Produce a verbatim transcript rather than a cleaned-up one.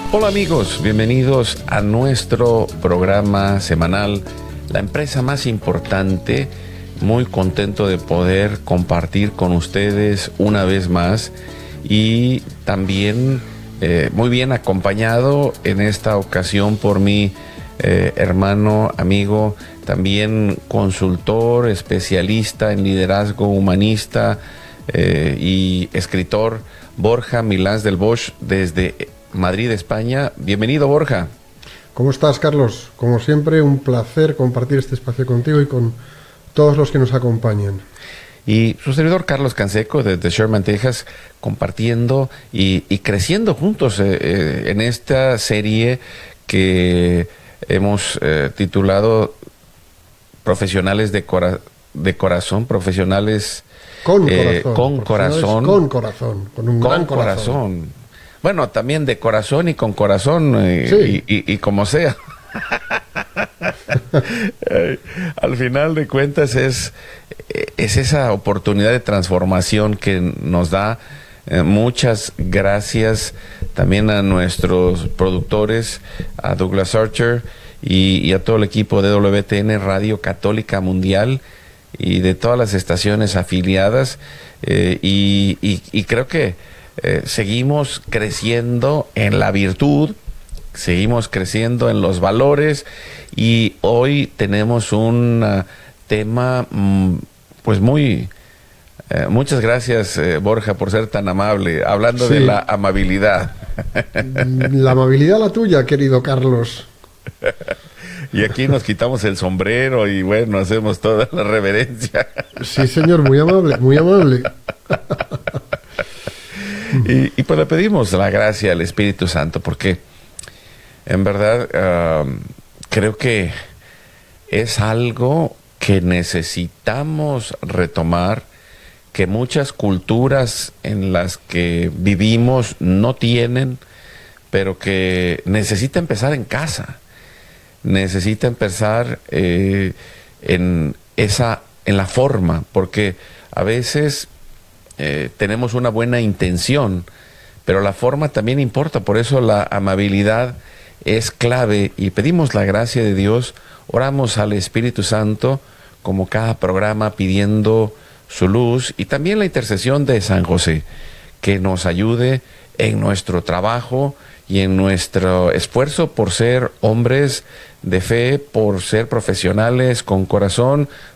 Hola amigos, bienvenidos a nuestro programa semanal, la empresa más importante. Muy contento de poder compartir con ustedes una vez más y también eh, muy bien acompañado en esta ocasión por mi eh, hermano, amigo, también consultor, especialista en liderazgo humanista eh, y escritor, Borja Milans del Bosch, desde Madrid, España. Bienvenido, Borja. ¿Cómo estás, Carlos? Como siempre, un placer compartir este espacio contigo y con todos los que nos acompañan. Y su servidor Carlos Canseco desde Sherman, Texas, compartiendo y, y creciendo juntos eh, eh, en esta serie que hemos eh, titulado Profesionales de, cora de Corazón, Profesionales con eh, corazón, con corazón, con corazón, con un con gran corazón. corazón. Bueno, también de corazón y con corazón eh, Sí. y, y, y como sea. Al final de cuentas es, es esa oportunidad de transformación que nos da. Eh, muchas gracias también a nuestros productores, a Douglas Archer y, y a todo el equipo de W T N Radio Católica Mundial y de todas las estaciones afiliadas. Eh, y, y, y creo que eh, seguimos creciendo en la virtud, seguimos creciendo en los valores y hoy tenemos un uh, tema mm, pues muy... Eh, muchas gracias, eh, Borja, por ser tan amable, hablando Sí. de la amabilidad. La amabilidad la tuya, querido Carlos. Y aquí nos quitamos el sombrero y bueno, hacemos toda la reverencia. Sí, señor, muy amable, muy amable. Y, y pues le pedimos la gracia al Espíritu Santo porque en verdad uh, creo que es algo que necesitamos retomar, que muchas culturas en las que vivimos no tienen, pero que necesita empezar en casa, necesita empezar eh, en esa, en la forma, porque a veces eh, tenemos una buena intención, pero la forma también importa. Por eso la amabilidad es clave y pedimos la gracia de Dios, oramos al Espíritu Santo como cada programa pidiendo su luz y también la intercesión de San José, que nos ayude en nuestro trabajo y en nuestro esfuerzo por ser hombres de fe, por ser profesionales con corazón,